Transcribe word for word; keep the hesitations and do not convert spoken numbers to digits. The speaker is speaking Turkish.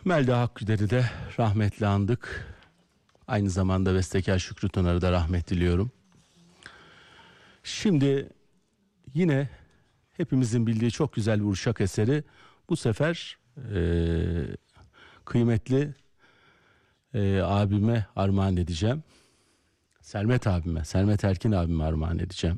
Melda Akgüder'i de rahmetle andık. Aynı zamanda bestekar Şükrü Tınar'ı da rahmet diliyorum. Şimdi yine hepimizin bildiği çok güzel bir Uşak eseri. Bu sefer e, kıymetli e, abime armağan edeceğim. Sermet abime, Sermet Erkin abime armağan edeceğim.